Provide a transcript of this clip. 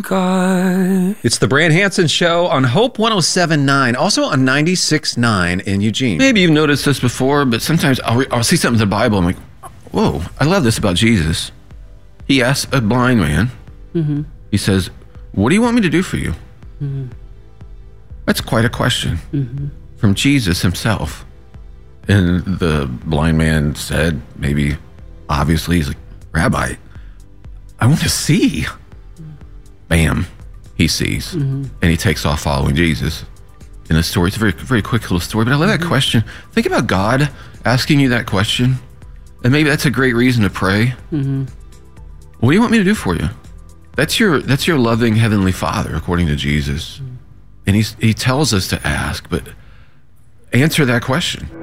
God. It's the Brand Hansen Show on Hope 107.9, also on 96.9 in Eugene. Maybe you've noticed this before, but sometimes I'll see something in the Bible. I'm like, whoa, I love this about Jesus. He asks a blind man, he says, what do you want me to do for you? That's quite a question from Jesus himself. And the blind man said, maybe, obviously, he's like, Rabbi, I want to see. Bam, he sees. And he takes off following Jesus. In the story, it's a very, very quick little story, but I love that question. Think about God asking you that question. And maybe that's a great reason to pray. What do you want me to do for you? That's your loving Heavenly Father, according to Jesus. And he tells us to ask, but answer that question.